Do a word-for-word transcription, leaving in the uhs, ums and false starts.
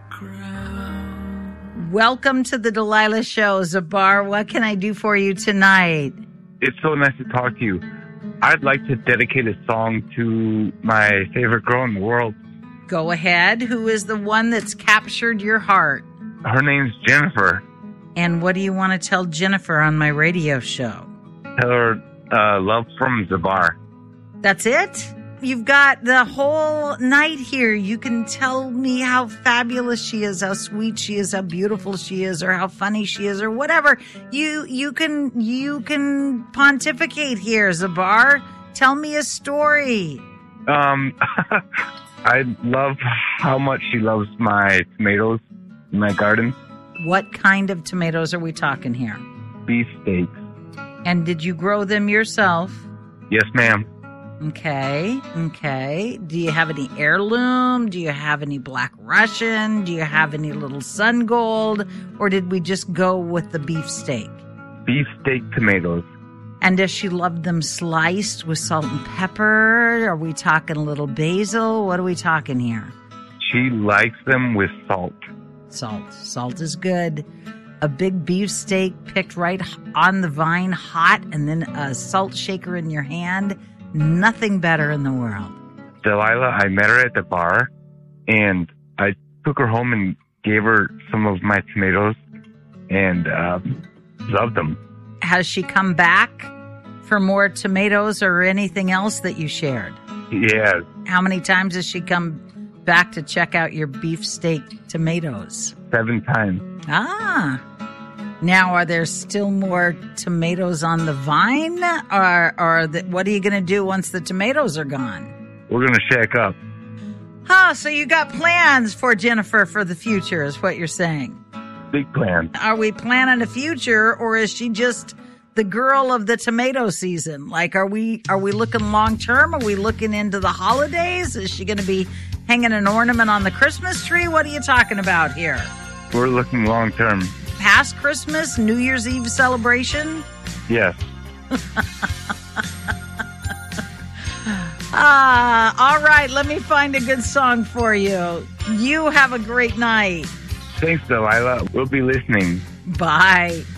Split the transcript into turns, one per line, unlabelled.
Welcome to the Delilah Show, Zabar. What can I do for you tonight?
It's so nice to talk to you. I'd like to dedicate a song to my favorite girl in the world.
Go ahead. Who is the one that's captured your heart?
Her name's Jennifer.
And what do you want to tell Jennifer on my radio show?
Tell her uh, love from Zabar.
That's it? You've got the whole night here. You can tell me how fabulous she is, how sweet she is, how beautiful she is, or how funny she is, or whatever. You you can you can pontificate here, Zabar. Tell me a story.
Um, I love how much she loves my tomatoes in my garden.
What kind of tomatoes are we talking here?
Beef steaks.
And did you grow them yourself?
Yes, ma'am.
Okay, okay. Do you have any heirloom? Do you have any Black Russian? Do you have any little Sun Gold? Or did we just go with the beef steak?
Beef steak tomatoes.
And does she love them sliced with salt and pepper? Are we talking a little basil? What are we talking here?
She likes them with salt.
Salt. Salt is good. A big beef steak picked right on the vine, hot, and then a salt shaker in your hand. Nothing better in the world.
Delilah, I met her at the bar, and I took her home and gave her some of my tomatoes, and um, loved them.
Has she come back for more tomatoes or anything else that you shared?
Yes.
How many times has she come back to check out your beefsteak tomatoes?
Seven times.
Ah. Now, are there still more tomatoes on the vine? Or, or the, what are you going to do once the tomatoes are gone?
We're going to shack up.
Oh, so you got plans for Jennifer for the future is what you're saying.
Big plans.
Are we planning a future, or is she just the girl of the tomato season? Like, are we are we looking long term? Are we looking into the holidays? Is she going to be hanging an ornament on the Christmas tree? What are you talking about here?
We're looking long term.
Past Christmas, New Year's Eve celebration?
Yes.
Ah, all right. Let me find a good song for you. You have a great night.
Thanks, Delilah. We'll be listening.
Bye.